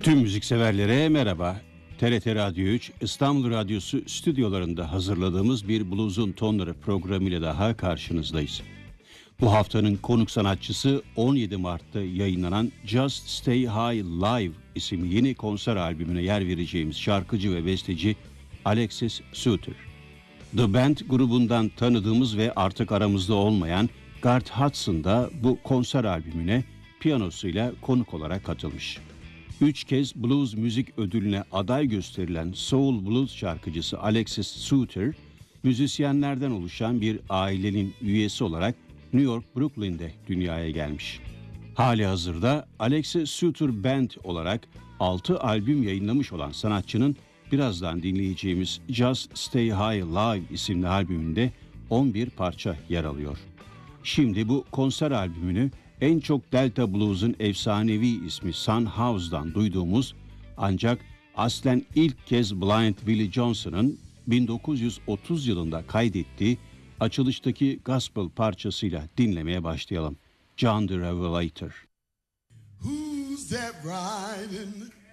Tüm müzikseverlere merhaba. TRT Radyo 3, İstanbul Radyosu stüdyolarında hazırladığımız bir Blues'un Tonları programıyla daha karşınızdayız. Bu haftanın konuk sanatçısı 17 Mart'ta yayınlanan Just Stay High Live isimli yeni konser albümüne yer vereceğimiz şarkıcı ve besteci Alexis Suter. The Band grubundan tanıdığımız ve artık aramızda olmayan Garth Hudson da bu konser albümüne piyanosuyla konuk olarak katılmış. 3 kez Blues Müzik Ödülü'ne aday gösterilen Soul Blues şarkıcısı Alexis Suter, müzisyenlerden oluşan bir ailenin üyesi olarak New York, Brooklyn'de dünyaya gelmiş. Halihazırda Alexis Suter Band olarak 6 albüm yayınlamış olan sanatçının birazdan dinleyeceğimiz Just Stay High Live isimli albümünde 11 parça yer alıyor. Şimdi bu konser albümünü en çok Delta Blues'un efsanevi ismi Son House'dan duyduğumuz ancak aslen ilk kez Blind Willie Johnson'ın 1930 yılında kaydettiği açılıştaki gospel parçasıyla dinlemeye başlayalım. John the Revelator. Who's that riding